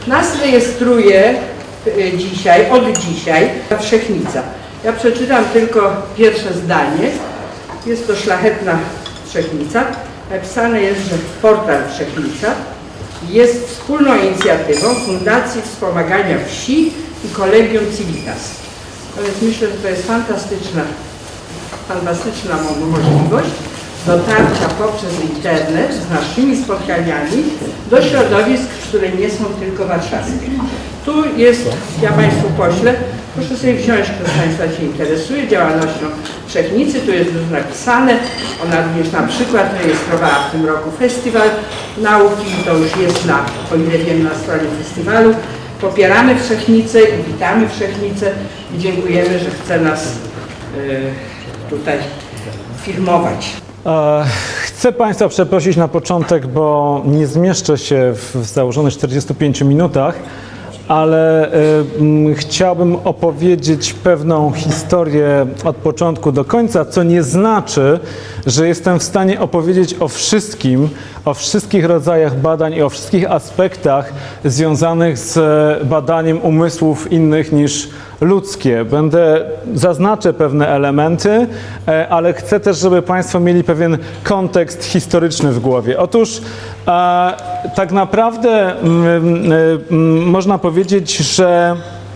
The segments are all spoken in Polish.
Nas rejestruje od dzisiaj Wszechnica. Ja przeczytam tylko pierwsze zdanie. Jest to szlachetna Wszechnica. Napisane jest, że portal Wszechnica jest wspólną inicjatywą Fundacji Wspomagania Wsi i Collegium Civitas. To jest, myślę, że to jest fantastyczna możliwość dotarcia poprzez internet z naszymi spotkaniami do środowisk, które nie są tylko warszawskie. Tu jest, ja Państwu poślę, proszę sobie wziąć, kto z Państwa się interesuje działalnością Wszechnicy, tu jest już napisane. Ona również na przykład rejestrowała w tym roku festiwal nauki, to już jest o ile wiem, na stronie festiwalu. Popieramy Wszechnicę i witamy Wszechnicę i dziękujemy, że chce nas tutaj filmować. Chcę Państwa przeprosić na początek, bo nie zmieszczę się w założonych 45 minutach, ale chciałbym opowiedzieć pewną historię od początku do końca, co nie znaczy, że jestem w stanie opowiedzieć o wszystkich rodzajach badań i o wszystkich aspektach związanych z badaniem umysłów innych niż ludzkie. Zaznaczę pewne elementy, ale chcę też, żeby Państwo mieli pewien kontekst historyczny w głowie. Otóż tak naprawdę można powiedzieć, że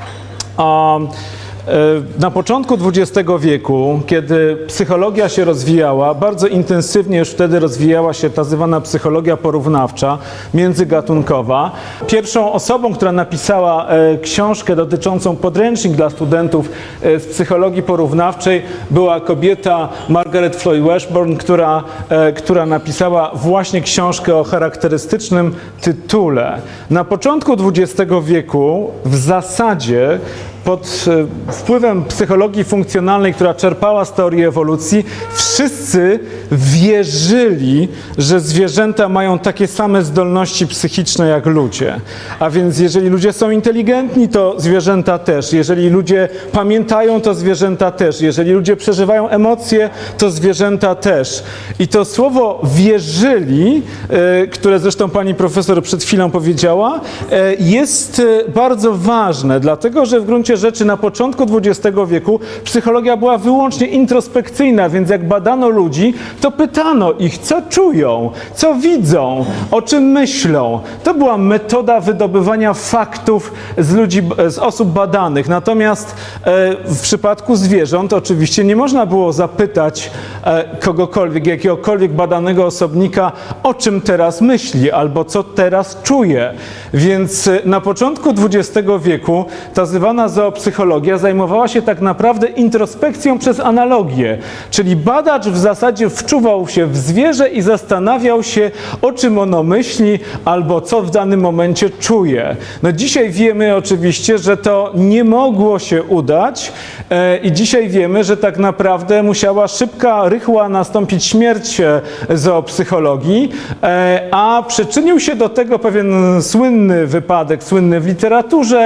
na początku XX wieku, kiedy psychologia się rozwijała, bardzo intensywnie już wtedy rozwijała się ta zwana psychologia porównawcza, międzygatunkowa. Pierwszą osobą, która napisała książkę dotyczącą podręcznik dla studentów z psychologii porównawczej, była kobieta Margaret Floyd Washburn, która napisała właśnie książkę o charakterystycznym tytule. Na początku XX wieku w zasadzie pod wpływem psychologii funkcjonalnej, która czerpała z teorii ewolucji, wszyscy wierzyli, że zwierzęta mają takie same zdolności psychiczne jak ludzie. A więc jeżeli ludzie są inteligentni, to zwierzęta też. Jeżeli ludzie pamiętają, to zwierzęta też. Jeżeli ludzie przeżywają emocje, to zwierzęta też. I to słowo wierzyli, które zresztą pani profesor przed chwilą powiedziała, jest bardzo ważne, dlatego że w gruncie rzeczy na początku XX wieku psychologia była wyłącznie introspekcyjna, więc jak badano ludzi, to pytano ich, co czują, co widzą, o czym myślą. To była metoda wydobywania faktów z osób badanych. Natomiast w przypadku zwierząt oczywiście nie można było zapytać kogokolwiek, jakiegokolwiek badanego osobnika, o czym teraz myśli albo co teraz czuje. Więc na początku XX wieku ta zwana zoopsychologia zajmowała się tak naprawdę introspekcją przez analogię, czyli badacz w zasadzie wczuwał się w zwierzę i zastanawiał się, o czym ono myśli albo co w danym momencie czuje. No dzisiaj wiemy oczywiście, że to nie mogło się udać i dzisiaj wiemy, że tak naprawdę musiała szybka, rychła nastąpić śmierć zoopsychologii, a przyczynił się do tego pewien słynny wypadek, słynny w literaturze,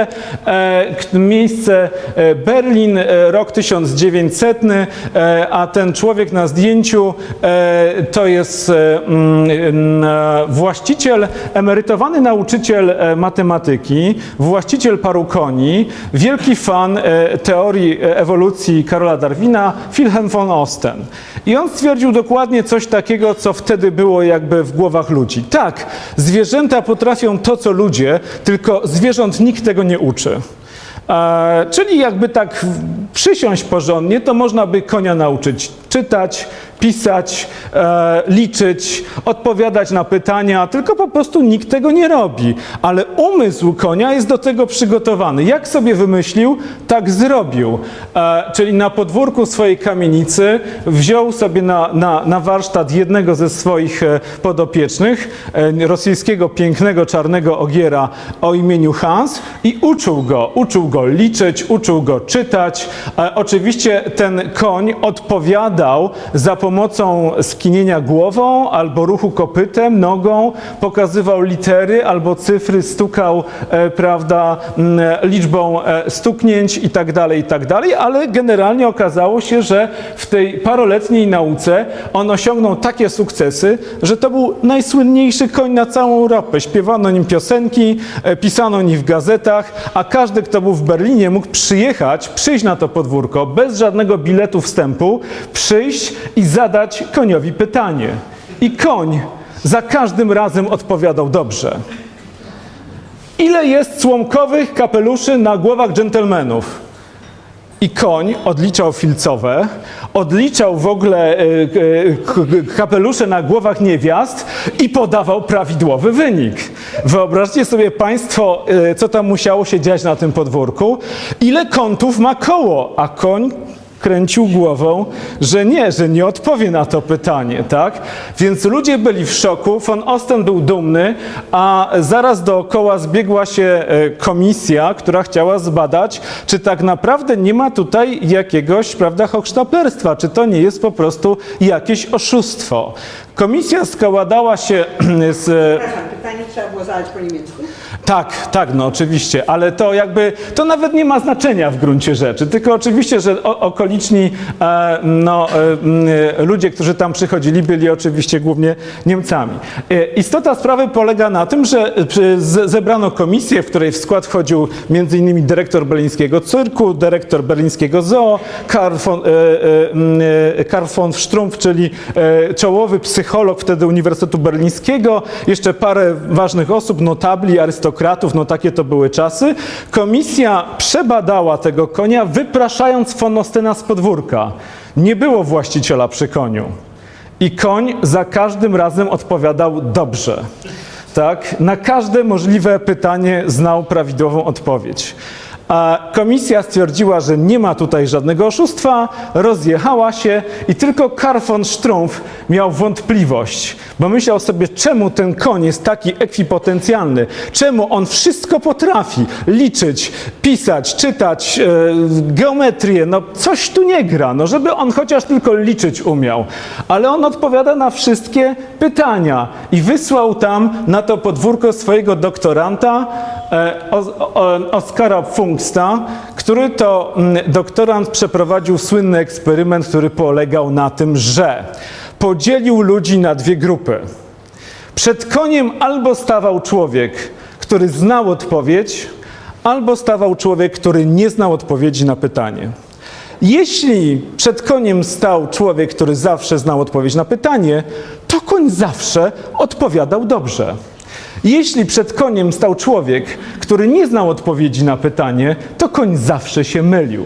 miejsce Berlin, rok 1900, a ten człowiek na zdjęciu to jest właściciel, emerytowany nauczyciel matematyki, właściciel paru koni, wielki fan teorii ewolucji Karola Darwina, Wilhelm von Osten. I on stwierdził dokładnie coś takiego, co wtedy było jakby w głowach ludzi. Tak, zwierzęta potrafią to, co ludzie, tylko zwierząt nikt tego nie uczy. Czyli jakby tak przysiąść porządnie, to można by konia nauczyć czytać, pisać, liczyć, odpowiadać na pytania, tylko po prostu nikt tego nie robi. Ale umysł konia jest do tego przygotowany. Jak sobie wymyślił, tak zrobił. Czyli na podwórku swojej kamienicy wziął sobie na warsztat jednego ze swoich podopiecznych, rosyjskiego pięknego czarnego ogiera o imieniu Hans i uczył go liczyć, uczył go czytać, Oczywiście ten koń odpowiadał za pomocą skinienia głową albo ruchu kopytem, nogą, pokazywał litery albo cyfry, stukał, prawda, liczbą stuknięć i tak dalej, ale generalnie okazało się, że w tej paroletniej nauce on osiągnął takie sukcesy, że to był najsłynniejszy koń na całą Europę. Śpiewano nim piosenki, pisano o nim w gazetach, a każdy, kto był w Berlinie, mógł przyjść na to podwórko bez żadnego biletu wstępu, przyjść i zadać koniowi pytanie. I koń za każdym razem odpowiadał dobrze. Ile jest słomkowych kapeluszy na głowach dżentelmenów? I koń odliczał filcowe, odliczał w ogóle kapelusze na głowach niewiast i podawał prawidłowy wynik. Wyobraźcie sobie Państwo, co tam musiało się dziać na tym podwórku. Ile kątów ma koło, a koń kręcił głową, że nie odpowie na to pytanie, tak? Więc ludzie byli w szoku, von Osten był dumny, a zaraz dookoła zbiegła się komisja, która chciała zbadać, czy tak naprawdę nie ma tutaj jakiegoś, prawda, hochsztaplerstwa, czy to nie jest po prostu jakieś oszustwo. Komisja składała się z... Przepraszam, pytanie trzeba było zadać po niemiecku? Tak, no oczywiście, ale to jakby, to nawet nie ma znaczenia w gruncie rzeczy, tylko oczywiście, że okoliczni ludzie, którzy tam przychodzili, byli oczywiście głównie Niemcami. Istota sprawy polega na tym, że zebrano komisję, w której w skład wchodził m.in. dyrektor berlińskiego cyrku, dyrektor berlińskiego zoo, Karl von Strumpf, czyli czołowy psycholog wtedy Uniwersytetu Berlińskiego, jeszcze parę ważnych osób, notabli, arystokratów, no takie to były czasy. Komisja przebadała tego konia, wypraszając von Ostena z podwórka. Nie było właściciela przy koniu. I koń za każdym razem odpowiadał dobrze. Tak? Na każde możliwe pytanie znał prawidłową odpowiedź. A komisja stwierdziła, że nie ma tutaj żadnego oszustwa, rozjechała się i tylko Karl von Strumpf miał wątpliwość, bo myślał sobie, czemu ten koń jest taki ekwipotencjalny, czemu on wszystko potrafi liczyć, pisać, czytać, geometrię, no coś tu nie gra, no żeby on chociaż tylko liczyć umiał. Ale on odpowiada na wszystkie pytania i wysłał tam na to podwórko swojego doktoranta, Oskara Pfungsta, który to doktorant przeprowadził słynny eksperyment, który polegał na tym, że podzielił ludzi na dwie grupy. Przed koniem albo stawał człowiek, który znał odpowiedź, albo stawał człowiek, który nie znał odpowiedzi na pytanie. Jeśli przed koniem stał człowiek, który zawsze znał odpowiedź na pytanie, to koń zawsze odpowiadał dobrze. Jeśli przed koniem stał człowiek, który nie znał odpowiedzi na pytanie, to koń zawsze się mylił.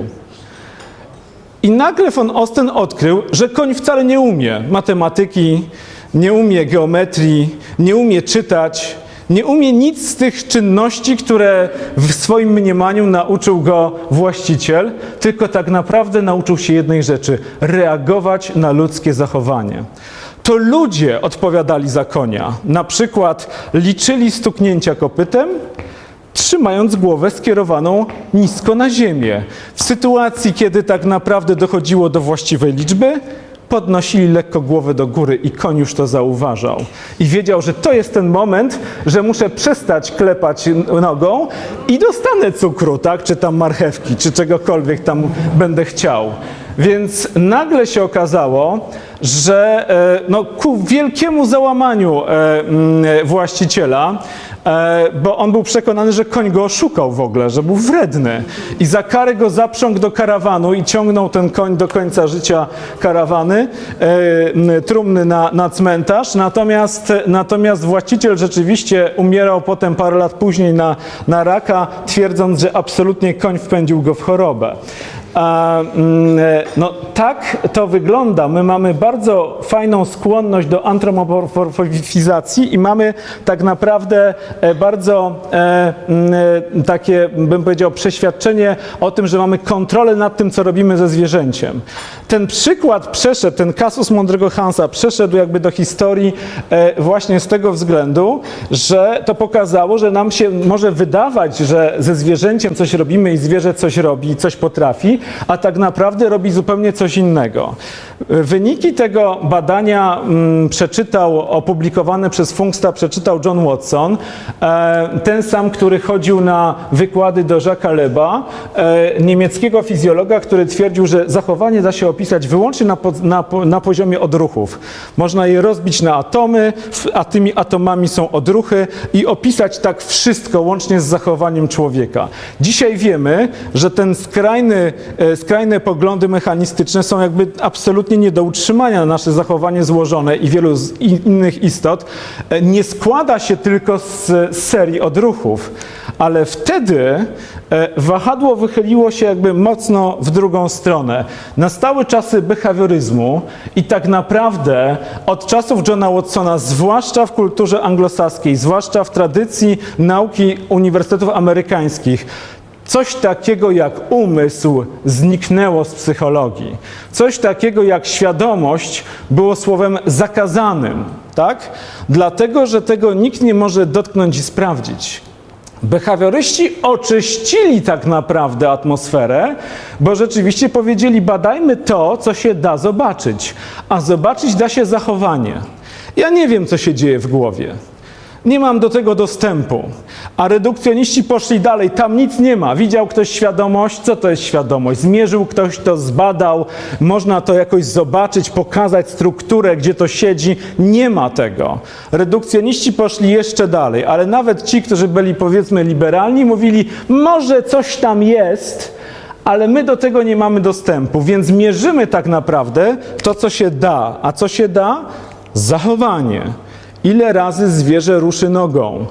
I nagle von Osten odkrył, że koń wcale nie umie matematyki, nie umie geometrii, nie umie czytać, nie umie nic z tych czynności, które w swoim mniemaniu nauczył go właściciel, tylko tak naprawdę nauczył się jednej rzeczy – reagować na ludzkie zachowanie. To ludzie odpowiadali za konia. Na przykład liczyli stuknięcia kopytem, trzymając głowę skierowaną nisko na ziemię. W sytuacji, kiedy tak naprawdę dochodziło do właściwej liczby, podnosili lekko głowę do góry i koń już to zauważał. I wiedział, że to jest ten moment, że muszę przestać klepać nogą i dostanę cukru, tak? Czy tam marchewki, czy czegokolwiek tam będę chciał. Więc nagle się okazało, że ku wielkiemu załamaniu właściciela, bo on był przekonany, że koń go oszukał w ogóle, że był wredny. I za karę go zaprzągł do karawanu i ciągnął ten koń do końca życia karawany, trumny na cmentarz. Natomiast właściciel rzeczywiście umierał potem parę lat później na raka, twierdząc, że absolutnie koń wpędził go w chorobę. No tak to wygląda. My mamy bardzo fajną skłonność do antropomorfizacji i mamy tak naprawdę bardzo takie, bym powiedział, przeświadczenie o tym, że mamy kontrolę nad tym, co robimy ze zwierzęciem. Ten przykład przeszedł, ten kasus mądrego Hansa przeszedł jakby do historii właśnie z tego względu, że to pokazało, że nam się może wydawać, że ze zwierzęciem coś robimy i zwierzę coś robi, coś potrafi, a tak naprawdę robi zupełnie coś innego. Wyniki tego badania opublikowane przez Pfungsta przeczytał John Watson, ten sam, który chodził na wykłady do Jacques'a Leba, niemieckiego fizjologa, który twierdził, że zachowanie da się opisać wyłącznie na poziomie odruchów. Można je rozbić na atomy, a tymi atomami są odruchy i opisać tak wszystko łącznie z zachowaniem człowieka. Dzisiaj wiemy, że ten skrajne poglądy mechanistyczne są jakby absolutnie nie do utrzymania. Nasze zachowanie złożone i wielu innych istot nie składa się tylko z serii odruchów, ale wtedy wahadło wychyliło się jakby mocno w drugą stronę. Nastały czasy behawioryzmu i tak naprawdę od czasów Johna Watsona, zwłaszcza w kulturze anglosaskiej, zwłaszcza w tradycji nauki uniwersytetów amerykańskich, coś takiego jak umysł zniknęło z psychologii. Coś takiego jak świadomość było słowem zakazanym, tak? Dlatego, że tego nikt nie może dotknąć i sprawdzić. Behawioryści oczyścili tak naprawdę atmosferę, bo rzeczywiście powiedzieli, badajmy to, co się da zobaczyć, a zobaczyć da się zachowanie. Ja nie wiem, co się dzieje w głowie. Nie mam do tego dostępu. A redukcjoniści poszli dalej, tam nic nie ma. Widział ktoś świadomość? Co to jest świadomość? Zmierzył ktoś, to zbadał, można to jakoś zobaczyć, pokazać strukturę, gdzie to siedzi. Nie ma tego. Redukcjoniści poszli jeszcze dalej, ale nawet ci, którzy byli powiedzmy liberalni, mówili, może coś tam jest, ale my do tego nie mamy dostępu, więc mierzymy tak naprawdę to, co się da. A co się da? Zachowanie. Ile razy zwierzę ruszy nogą,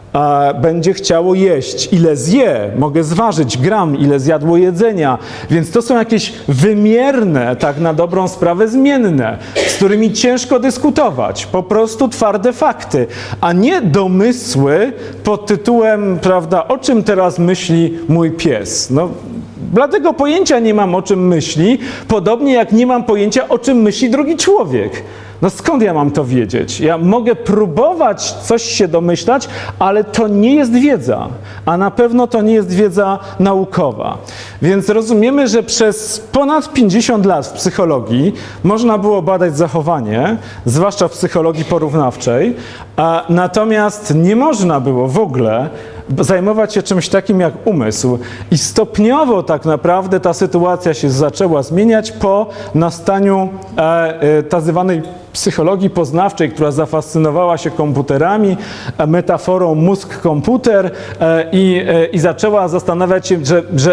będzie chciało jeść, ile zje, mogę zważyć gram, ile zjadło jedzenia, więc to są jakieś wymierne, tak na dobrą sprawę zmienne, z którymi ciężko dyskutować, po prostu twarde fakty, a nie domysły pod tytułem, prawda, o czym teraz myśli mój pies. No, bladego pojęcia nie mam, o czym myśli, podobnie jak nie mam pojęcia, o czym myśli drugi człowiek. No skąd ja mam to wiedzieć? Ja mogę próbować coś się domyślać, ale to nie jest wiedza, a na pewno to nie jest wiedza naukowa. Więc rozumiemy, że przez ponad 50 lat w psychologii można było badać zachowanie, zwłaszcza w psychologii porównawczej, natomiast nie można było w ogóle zajmować się czymś takim jak umysł. I stopniowo tak naprawdę ta sytuacja się zaczęła zmieniać po nastaniu tak zwanej psychologii poznawczej, która zafascynowała się komputerami, metaforą mózg-komputer i zaczęła zastanawiać się,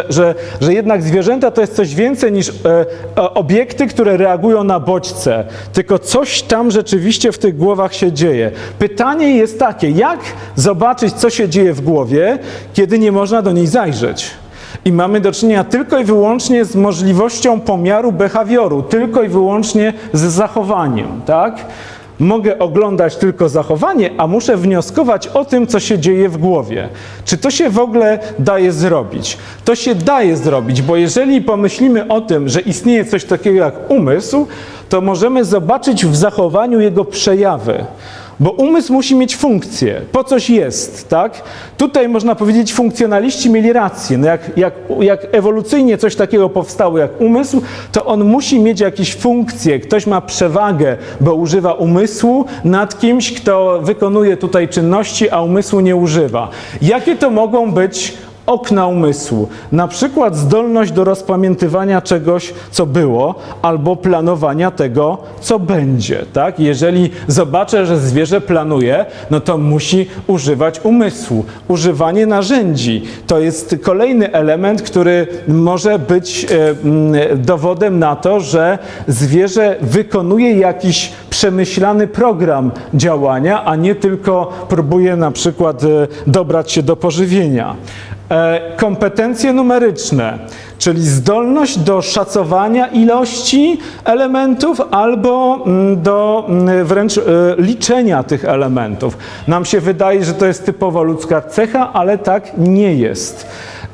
że jednak zwierzęta to jest coś więcej niż obiekty, które reagują na bodźce, tylko coś tam rzeczywiście w tych głowach się dzieje. Pytanie jest takie, jak zobaczyć, co się dzieje w głowie, kiedy nie można do niej zajrzeć? I mamy do czynienia tylko i wyłącznie z możliwością pomiaru behawioru, tylko i wyłącznie z zachowaniem, tak? Mogę oglądać tylko zachowanie, a muszę wnioskować o tym, co się dzieje w głowie. Czy to się w ogóle daje zrobić? To się daje zrobić, bo jeżeli pomyślimy o tym, że istnieje coś takiego jak umysł, to możemy zobaczyć w zachowaniu jego przejawy. Bo umysł musi mieć funkcję, po coś jest, tak? Tutaj można powiedzieć, funkcjonaliści mieli rację. No jak ewolucyjnie coś takiego powstało jak umysł, to on musi mieć jakieś funkcje. Ktoś ma przewagę, bo używa umysłu nad kimś, kto wykonuje tutaj czynności, a umysłu nie używa. Jakie to mogą być okna umysłu? Na przykład zdolność do rozpamiętywania czegoś, co było, albo planowania tego, co będzie, tak? Jeżeli zobaczę, że zwierzę planuje, no to musi używać umysłu. Używanie narzędzi to jest kolejny element, który może być dowodem na to, że zwierzę wykonuje jakiś przemyślany program działania, a nie tylko próbuje na przykład dobrać się do pożywienia. Kompetencje numeryczne, czyli zdolność do szacowania ilości elementów albo do wręcz liczenia tych elementów. Nam się wydaje, że to jest typowo ludzka cecha, ale tak nie jest.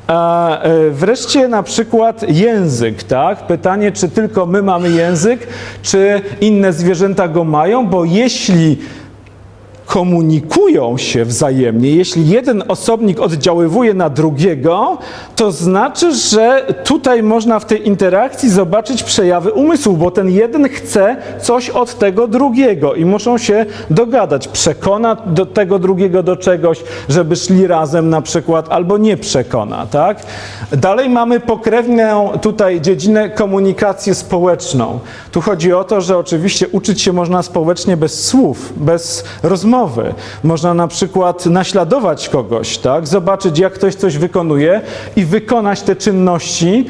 Wreszcie na przykład język, tak? Pytanie, czy tylko my mamy język, czy inne zwierzęta go mają, bo jeśli komunikują się wzajemnie, jeśli jeden osobnik oddziaływuje na drugiego, to znaczy, że tutaj można w tej interakcji zobaczyć przejawy umysłu, bo ten jeden chce coś od tego drugiego i muszą się dogadać. Przekona do tego drugiego do czegoś, żeby szli razem na przykład, albo nie przekona, tak? Dalej mamy pokrewną tutaj dziedzinę komunikację społeczną. Tu chodzi o to, że oczywiście uczyć się można społecznie bez słów, bez rozmowy. Można na przykład naśladować kogoś, tak? Zobaczyć, jak ktoś coś wykonuje i wykonać te czynności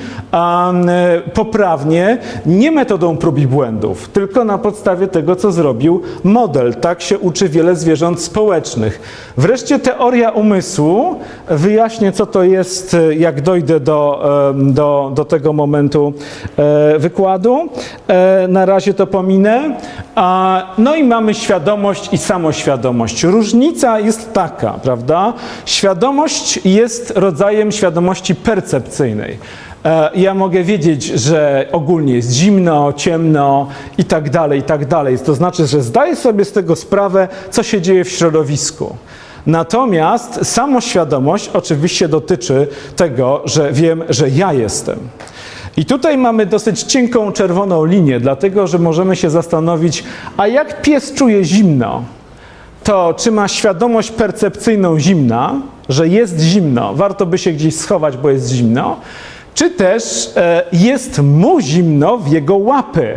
poprawnie, nie metodą prób i błędów, tylko na podstawie tego, co zrobił model. Tak się uczy wiele zwierząt społecznych. Wreszcie teoria umysłu. Wyjaśnię, co to jest, jak dojdę do tego momentu wykładu. Na razie to pominę. No i mamy świadomość i samoświadomość. Różnica jest taka, prawda? Świadomość jest rodzajem świadomości percepcyjnej. Ja mogę wiedzieć, że ogólnie jest zimno, ciemno i tak dalej, i tak dalej. To znaczy, że zdaję sobie z tego sprawę, co się dzieje w środowisku. Natomiast samoświadomość oczywiście dotyczy tego, że wiem, że ja jestem. I tutaj mamy dosyć cienką czerwoną linię, dlatego że możemy się zastanowić, a jak pies czuje zimno, to czy ma świadomość percepcyjną zimna, że jest zimno, warto by się gdzieś schować, bo jest zimno, czy też jest mu zimno w jego łapy,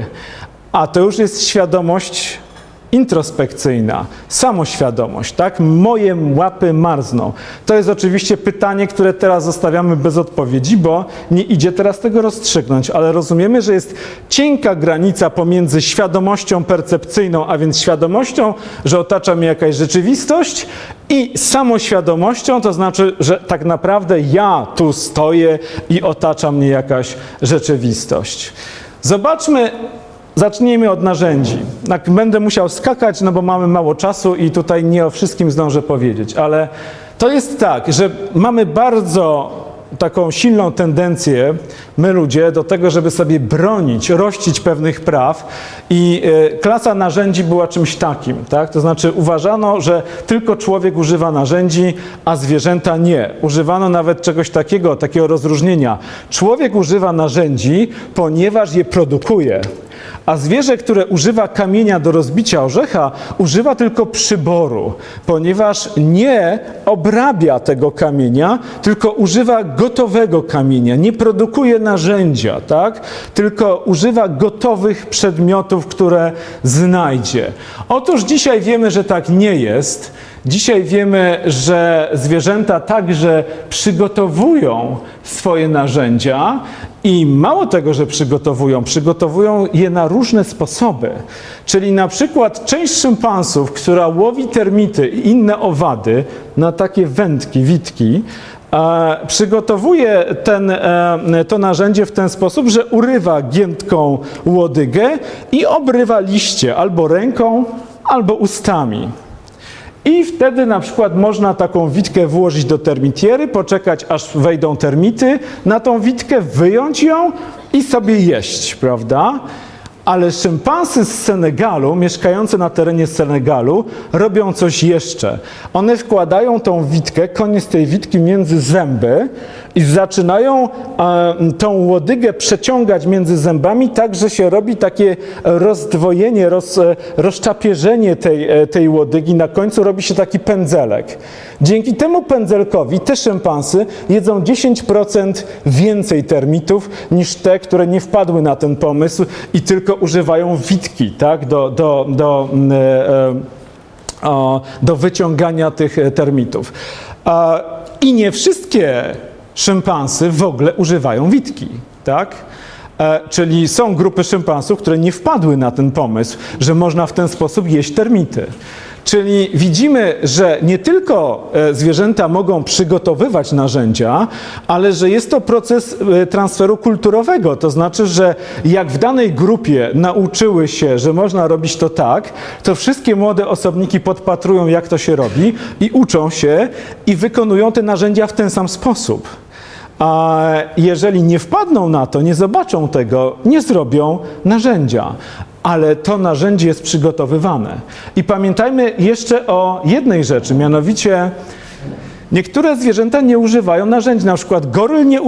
a to już jest świadomość introspekcyjna, samoświadomość, tak? Moje łapy marzną. To jest oczywiście pytanie, które teraz zostawiamy bez odpowiedzi, bo nie idzie teraz tego rozstrzygnąć, ale rozumiemy, że jest cienka granica pomiędzy świadomością percepcyjną, a więc świadomością, że otacza mnie jakaś rzeczywistość, i samoświadomością, to znaczy, że tak naprawdę ja tu stoję i otacza mnie jakaś rzeczywistość. Zobaczmy. Zacznijmy od narzędzi. Tak, będę musiał skakać, no bo mamy mało czasu i tutaj nie o wszystkim zdążę powiedzieć, ale to jest tak, że mamy bardzo taką silną tendencję, my ludzie, do tego, żeby sobie bronić, rościć pewnych praw i klasa narzędzi była czymś takim, tak? To znaczy uważano, że tylko człowiek używa narzędzi, a zwierzęta nie. Używano nawet czegoś takiego rozróżnienia. Człowiek używa narzędzi, ponieważ je produkuje. A zwierzę, które używa kamienia do rozbicia orzecha, używa tylko przyboru, ponieważ nie obrabia tego kamienia, tylko używa gotowego kamienia, nie produkuje narzędzia, tak? Tylko używa gotowych przedmiotów, które znajdzie. Otóż dzisiaj wiemy, że tak nie jest. Dzisiaj wiemy, że zwierzęta także przygotowują swoje narzędzia i mało tego, że przygotowują je na różne sposoby. Czyli na przykład część szympansów, która łowi termity i inne owady na takie wędki, witki, przygotowuje to narzędzie w ten sposób, że urywa giętką łodygę i obrywa liście albo ręką, albo ustami. I wtedy na przykład można taką witkę włożyć do termitiery, poczekać aż wejdą termity, na tą witkę wyjąć ją i sobie jeść, prawda? Ale szympansy z Senegalu, mieszkające na terenie Senegalu, robią coś jeszcze. One wkładają tą witkę, koniec tej witki między zęby i zaczynają tą łodygę przeciągać między zębami tak, że się robi takie rozdwojenie, rozczapierzenie tej łodygi. Na końcu robi się taki pędzelek. Dzięki temu pędzelkowi te szympansy jedzą 10% więcej termitów niż te, które nie wpadły na ten pomysł i tylko używają witki, tak, do wyciągania tych termitów. I nie wszystkie szympansy w ogóle używają witki, tak? Czyli są grupy szympansów, które nie wpadły na ten pomysł, że można w ten sposób jeść termity. Czyli widzimy, że nie tylko zwierzęta mogą przygotowywać narzędzia, ale że jest to proces transferu kulturowego. To znaczy, że jak w danej grupie nauczyły się, że można robić to tak, to wszystkie młode osobniki podpatrują, jak to się robi i uczą się i wykonują te narzędzia w ten sam sposób. A jeżeli nie wpadną na to, nie zobaczą tego, nie zrobią narzędzia. ale to narzędzie jest przygotowywane. I pamiętajmy jeszcze o jednej rzeczy, mianowicie niektóre zwierzęta nie używają narzędzi, na przykład goryl nie